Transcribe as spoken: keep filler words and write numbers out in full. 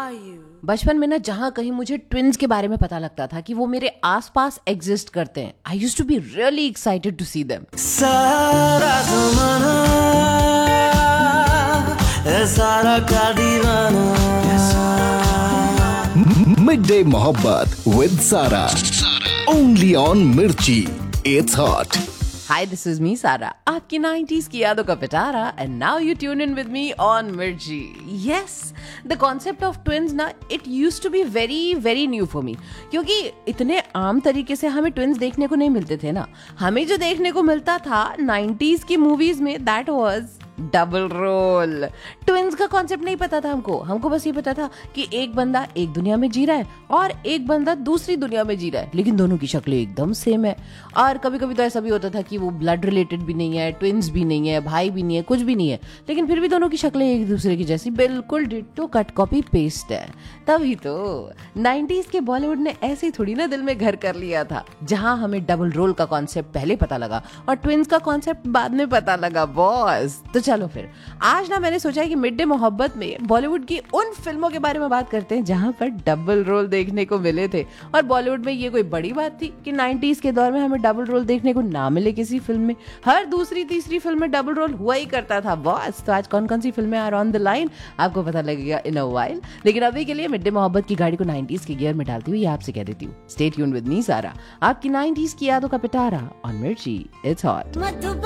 are you? बचपन में ना जहाँ कहीं मुझे ट्विन्स के बारे में पता लगता था कि वो मेरे आसपास एग्जिस्ट करते हैं, I used to be really excited to see them. सारा ज़माना है सारा का दीवाना। Midday Mohabbat with Sara. Only on Mirchi. It's hot. Hi, this is me, Sara, आपकी नाइंटीज़ की यादों का पिटारा, and now you tune in with me on Mirchi. Yes, the concept of twins ना, it used to be very very new for me. क्योंकि इतने आम तरीके से हमें ट्विन्स देखने को नहीं मिलते थे ना। हमें जो देखने को मिलता था नाइंटीज़ की मूवीज में, that was double role. Twins का कॉन्सेप्ट नहीं पता था हमको हमको बस ये पता था कि एक बंदा एक दुनिया में जी रहा है और एक बंदा दूसरी दुनिया में जी रहा है, लेकिन दोनों की शक्लें एकदम सेम है। और कभी कभी तो ऐसा भी होता था कि वो ब्लड रिलेटेड भी नहीं है, ट्विन्स भी नहीं है, भाई भी नहीं है, कुछ भी नहीं है, लेकिन फिर भी दोनों की शक्लें एक दूसरे की जैसी बिल्कुल डिट्टो कट कॉपी पेस्ट है। तभी तो नाइंटीज़ के बॉलीवुड ने ऐसे थोड़ी ना दिल में घर कर लिया था, जहां हमें डबल रोल का कॉन्सेप्ट पहले पता लगा और ट्विन्स का कॉन्सेप्ट बाद में पता लगा बॉस। तो चलो फिर आज ना मैंने सोचा है कि मिड डे मोहब्बत में बॉलीवुड की उन फिल्मों के बारे में बात करते हैं जहां पर डबल रोल देखने को मिले थे। और बॉलीवुड में ये कोई बड़ी बात थी कि नाइंटीज़ के दौर में हमें डबल रोल देखने को ना मिले किसी फिल्म में? हर दूसरी तीसरी फिल्म में डबल रोल हुआ ही करता था बॉस। तो आज कौन कौन सी फिल्में आर ऑन द लाइन आपको पता लगेगा इन अ व्हाइल, लेकिन अभी के लिए मिड डे मोहब्बत की गाड़ी को नाइंटीज़ के गियर में डालती हुई आपसे कह देती हूँ, स्टे ट्यून्ड विद मी सारा, आपकी नाइंटीज़ की यादों का पिटारा ऑन मिर्ची। It's hot.